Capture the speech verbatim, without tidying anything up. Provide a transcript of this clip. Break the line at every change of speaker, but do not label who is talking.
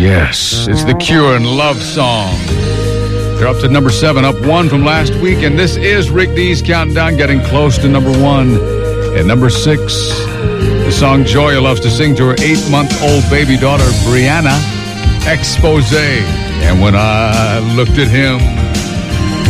Yes, it's The Cure and Love Song. They're up to number seven, up one from last week, and this is Rick D's Countdown, getting close to number one. At number six, the song Joya loves to sing to her eight-month-old baby daughter, Brianna, Expose. And when I looked at him,